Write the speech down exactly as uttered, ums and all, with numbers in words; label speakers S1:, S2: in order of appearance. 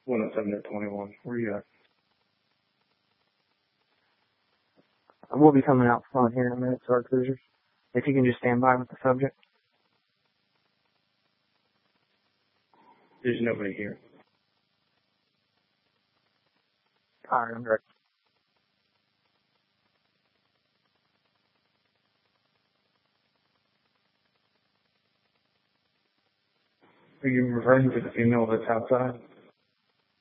S1: one oh seven twenty-one. Where you at?
S2: We'll be coming out front here in a minute to our cruisers. If you can just stand by with the subject.
S1: There's nobody here.
S2: Alright, I'm ready.
S1: Are you referring to the female that's outside?